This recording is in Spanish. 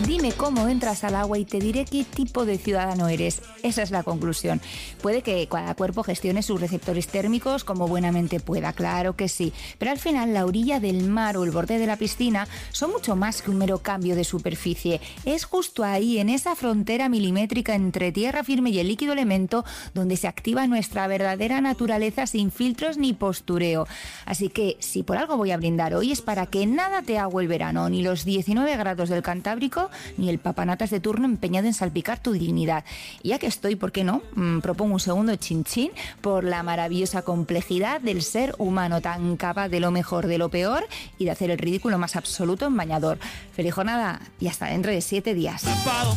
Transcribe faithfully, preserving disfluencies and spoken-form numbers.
Dime cómo entras al agua y te diré qué tipo de ciudadano eres. Esa es la conclusión. Puede que cada cuerpo gestione sus receptores térmicos como buenamente pueda, claro que sí. Pero al final la orilla del mar o el borde de la piscina son mucho más que un mero cambio de superficie. Es justo ahí, en esa frontera milimétrica entre tierra firme y el líquido elemento, donde se activa nuestra verdadera naturaleza sin filtros ni postureo. Así que si por algo voy a brindar hoy es para que nada te haga el verano, ni los diecinueve grados del Cantábrico, ni el papanatas de turno empeñado en salpicar tu dignidad. Y ya que estoy, ¿por qué no? Mm, propongo un segundo chinchín por la maravillosa complejidad del ser humano, tan capaz de lo mejor, de lo peor y de hacer el ridículo más absoluto en bañador. Feliz jornada y hasta dentro de siete días.